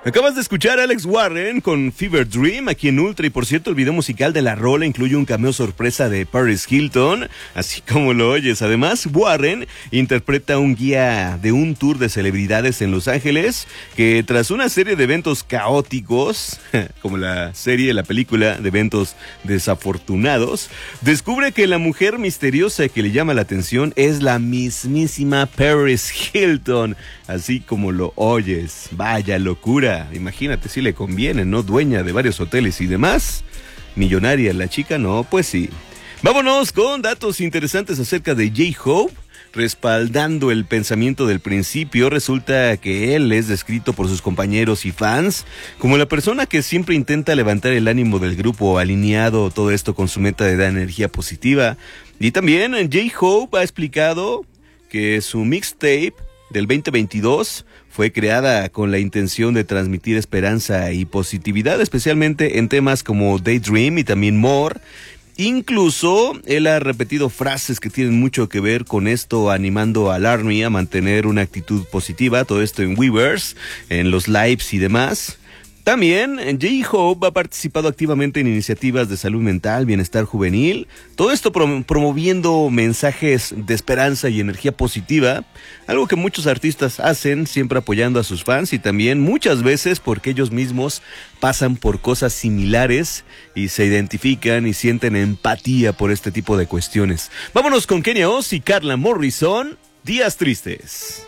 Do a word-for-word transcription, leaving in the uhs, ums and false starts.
Acabas de escuchar a Alex Warren con Fever Dream aquí en Ultra, y por cierto el video musical de la rola incluye un cameo sorpresa de Paris Hilton, así como lo oyes. Además, Warren interpreta un guía de un tour de celebridades en Los Ángeles que, tras una serie de eventos caóticos, como la serie, la película de eventos desafortunados, descubre que la mujer misteriosa que le llama la atención es la mismísima Paris Hilton, así como lo oyes. Vaya locura. Imagínate, si le conviene, ¿no? Dueña de varios hoteles y demás. Millonaria la chica, ¿no? Pues sí. Vámonos con datos interesantes acerca de J-Hope. Respaldando el pensamiento del principio, resulta que él es descrito por sus compañeros y fans como la persona que siempre intenta levantar el ánimo del grupo, alineado todo esto con su meta de dar energía positiva. Y también J-Hope ha explicado que su mixtape del veinte veintidós fue creada con la intención de transmitir esperanza y positividad, especialmente en temas como Daydream y también More. Incluso él ha repetido frases que tienen mucho que ver con esto, animando al Army a mantener una actitud positiva, todo esto en Weverse, en los lives y demás. También J-Hope ha participado activamente en iniciativas de salud mental, bienestar juvenil, todo esto prom- promoviendo mensajes de esperanza y energía positiva, algo que muchos artistas hacen, siempre apoyando a sus fans, y también muchas veces porque ellos mismos pasan por cosas similares y se identifican y sienten empatía por este tipo de cuestiones. Vámonos con Kenia Oz y Carla Morrison, Días Tristes.